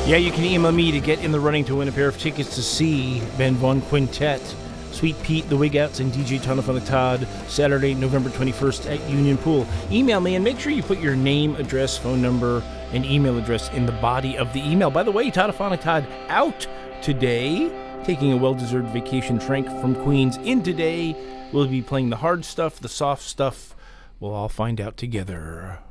Yeah, you can email me to get in the running to win a pair of tickets to see Ben Vaughn Quintet, Sweet Pete, The Wigouts, and DJ Tonophono Todd, Saturday, November 21st at Union Pool. Email me and make sure you put your name, address, phone number, and email address in the body of the email. By the way, Tonophono Todd out today, taking a well-deserved vacation. Frank from Queens in today. We'll be playing the hard stuff, the soft stuff. We'll all find out together.